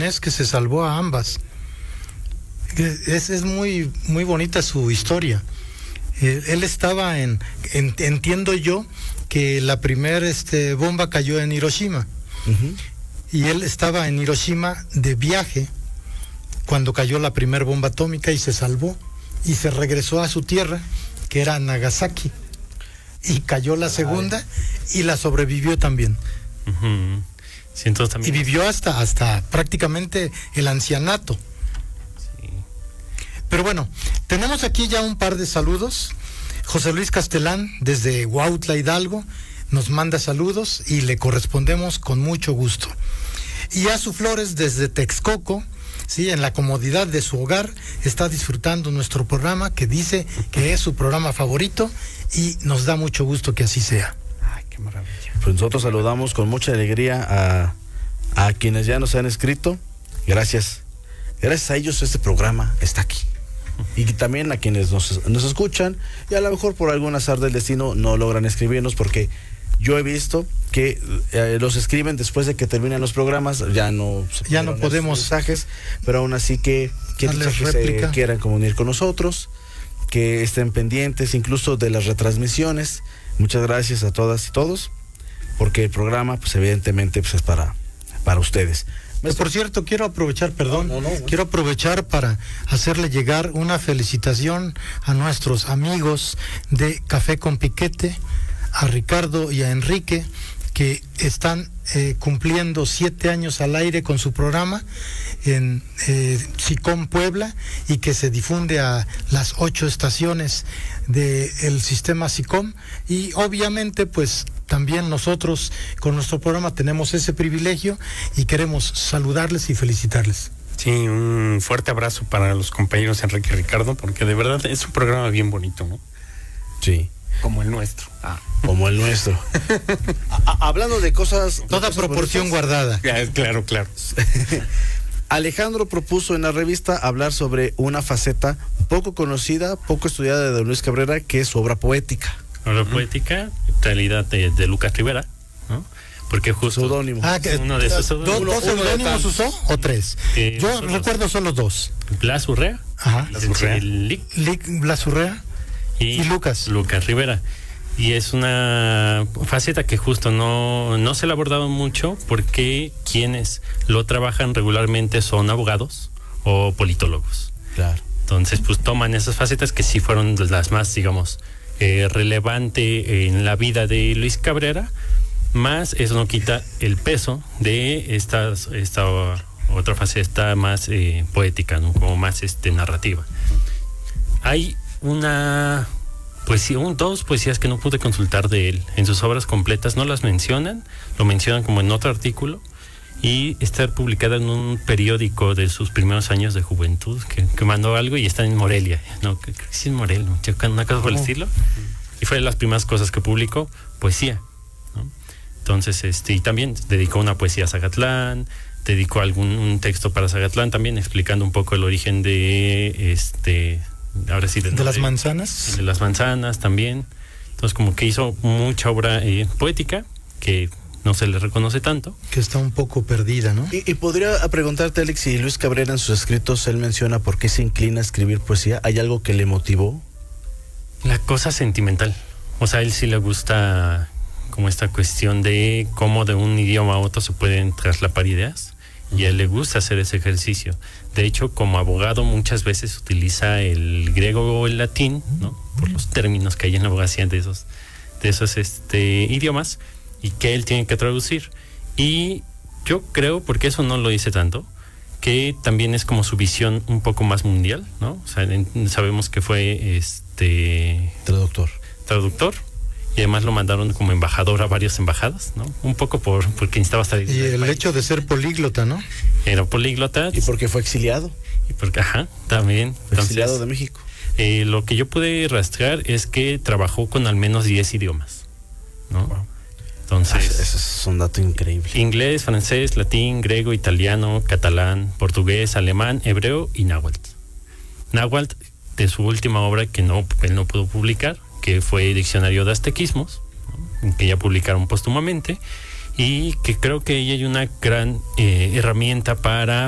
japonés que se salvó a ambas. Es muy, muy bonita su historia. Él estaba entiendo yo que la primera bomba cayó en Hiroshima. Uh-huh. Y él estaba en Hiroshima de viaje cuando cayó la primera bomba atómica y se salvó. Y se regresó a su tierra, que era Nagasaki. Y cayó la segunda y la sobrevivió también. Uh-huh. Sí, entonces también... Y vivió hasta prácticamente el ancianato. Sí. Pero bueno, tenemos aquí ya un par de saludos. José Luis Castelán, desde Huautla, Hidalgo, nos manda saludos y le correspondemos con mucho gusto. Y Azu Flores, desde Texcoco, sí, en la comodidad de su hogar, está disfrutando nuestro programa, que dice que es su programa favorito, y nos da mucho gusto que así sea. Ay, qué maravilla. Pues nosotros saludamos con mucha alegría a quienes ya nos han escrito. Gracias a ellos este programa está aquí. Y también a quienes nos escuchan y a lo mejor por algún azar del destino no logran escribirnos, porque yo he visto que los escriben después de que terminan los programas. Ya no podemos mensajes, pero aún así que se quieran comunicar con nosotros, que estén pendientes incluso de las retransmisiones. Muchas gracias a todas y todos, porque el programa pues evidentemente pues es para ustedes. Por cierto, quiero aprovechar, quiero aprovechar para hacerle llegar una felicitación a nuestros amigos de Café con Piquete, a Ricardo y a Enrique, que están cumpliendo 7 años al aire con su programa en SICOM Puebla, y que se difunde a las 8 estaciones del sistema SICOM. Y obviamente pues también nosotros con nuestro programa tenemos ese privilegio y queremos saludarles y felicitarles. Sí, un fuerte abrazo para los compañeros Enrique y Ricardo, porque de verdad es un programa bien bonito, ¿no? Sí. Como el nuestro. Como el nuestro. Hablando de cosas... Toda proporción guardada. Claro. Alejandro propuso en la revista hablar sobre una faceta poco conocida, poco estudiada de don Luis Cabrera, que es su obra poética. Obra poética, realidad de Lucas Rivera, ¿no? Porque justo... Seudónimo. Uno de esos seudónimos. ¿Dos seudónimos usó o 3? Yo recuerdo solo 2. Blas Urrea. Ajá. Blas Urrea. Y Lucas Rivera. Y es una faceta que justo no se le ha abordado mucho, porque quienes lo trabajan regularmente son abogados o politólogos. Claro. Entonces, pues toman esas facetas que sí fueron las más, digamos, relevante en la vida de Luis Cabrera, más eso no quita el peso de esta otra faceta más poética, ¿no? Como más narrativa. Hay una poesía, dos poesías que no pude consultar de él. En sus obras completas no las mencionan, lo mencionan como en otro artículo, y está publicada en un periódico de sus primeros años de juventud, que mandó algo y está en Morelia, no, creo que sí en Morelia, una cosa por el estilo, y fue de las primeras cosas que publicó, poesía, ¿no? Entonces, y también dedicó una poesía a Zagatlán, dedicó un texto para Zagatlán, también explicando un poco el origen de ahora sí de las manzanas. De las manzanas también. Entonces, como que hizo mucha obra poética que no se le reconoce tanto. Que está un poco perdida, ¿no? Y podría preguntarte, Alex, si Luis Cabrera en sus escritos él menciona por qué se inclina a escribir poesía. ¿Hay algo que le motivó? La cosa sentimental. O sea, a él sí le gusta como esta cuestión de cómo de un idioma a otro se pueden traslapar ideas. Y a él le gusta hacer ese ejercicio. De hecho, como abogado muchas veces utiliza el griego o el latín, ¿no? Por los términos que hay en la abogacía de esos idiomas, y que él tiene que traducir. Y yo creo, porque eso no lo dice tanto, que también es como su visión un poco más mundial, ¿no? O sea, sabemos que fue traductor. Y además lo mandaron como embajador a varias embajadas, ¿no? Un poco porque necesitaba salir. Y el hecho de ser políglota, ¿no? Era políglota. Y porque fue exiliado. Y porque, también. Exiliado de México. Lo que yo pude rastrear es que trabajó con al menos 10 idiomas, ¿no? Wow. Entonces... Eso es un dato increíble. Inglés, francés, latín, griego, italiano, catalán, portugués, alemán, hebreo y náhuatl. Náhuatl, de su última obra que él no pudo publicar, que fue Diccionario de Aztequismos, ¿no? Que ya publicaron póstumamente, y que creo que ella hay una gran herramienta para